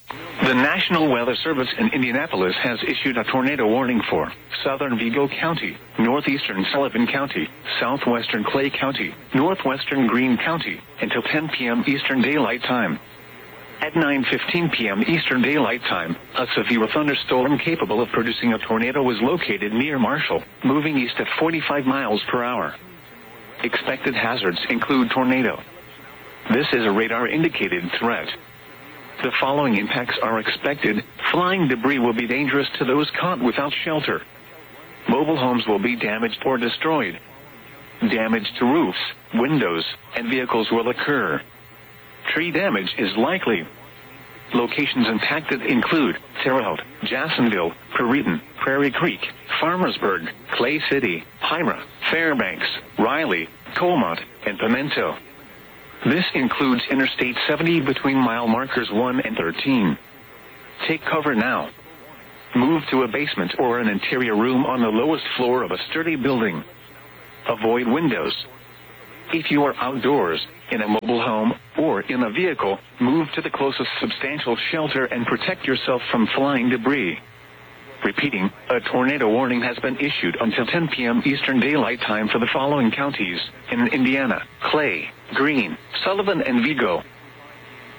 The National Weather Service in Indianapolis has issued a tornado warning for southern Vigo County, northeastern Sullivan County, southwestern Clay County, northwestern Greene County, until 10 p.m. Eastern Daylight Time. At 9:15 p.m. Eastern Daylight Time, a severe thunderstorm capable of producing a tornado was located near Marshall, moving east at 45 miles per hour. Expected hazards include tornado. This is a radar-indicated threat. The following impacts are expected. Flying debris will be dangerous to those caught without shelter. Mobile homes will be damaged or destroyed. Damage to roofs, windows, and vehicles will occur. Tree damage is likely. Locations impacted include Terre Haute, Jacksonville, Perryton, Prairie Creek, Farmersburg, Clay City, Pyra, Fairbanks, Riley, Colmont, and Pimento. This includes Interstate 70 between mile markers 1 and 13. Take cover now. Move to a basement or an interior room on the lowest floor of a sturdy building. Avoid windows. If you are outdoors, in a mobile home, or in a vehicle, move to the closest substantial shelter and protect yourself from flying debris. Repeating, a tornado warning has been issued until 10 p.m. Eastern Daylight Time for the following counties in Indiana: Clay, Greene, Sullivan, and Vigo.